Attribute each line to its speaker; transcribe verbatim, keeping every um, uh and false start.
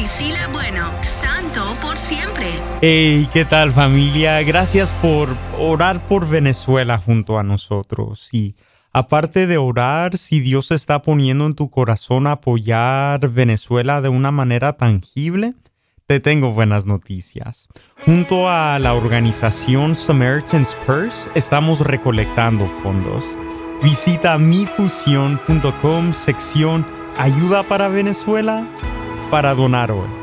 Speaker 1: Priscila Bueno, santo por siempre.
Speaker 2: Hey, ¿qué tal, familia? Gracias por orar por Venezuela junto a nosotros. Y aparte de orar, si Dios está poniendo en tu corazón apoyar Venezuela de una manera tangible, te tengo buenas noticias. Junto a la organización Samaritan's Purse, estamos recolectando fondos. Visita mifusión punto com, sección Ayuda para Venezuela, para donar hoy.